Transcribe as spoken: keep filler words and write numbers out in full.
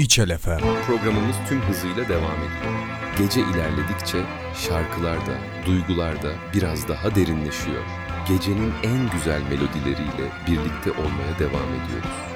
İçel F M. Programımız tüm hızıyla devam ediyor. Gece ilerledikçe şarkılar da, duygular da biraz daha derinleşiyor. Gecenin en güzel melodileriyle birlikte olmaya devam ediyoruz.